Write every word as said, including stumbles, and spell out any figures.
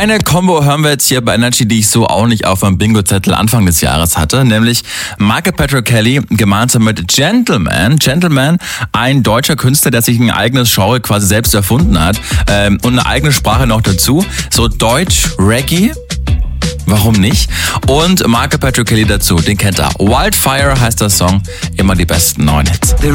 Eine Combo hören wir jetzt hier bei Energy, die ich so auch nicht auf meinem Bingo-Zettel Anfang des Jahres hatte, nämlich Michael Patrick Kelly gemeinsam mit Gentleman. Gentleman, ein deutscher Künstler, der sich ein eigenes Genre quasi selbst erfunden hat ähm, und eine eigene Sprache noch dazu. So Deutsch, Reggae. Warum nicht? Und Michael Patrick Kelly dazu, den kennt er. Wildfire heißt der Song, immer die besten neuen Hits.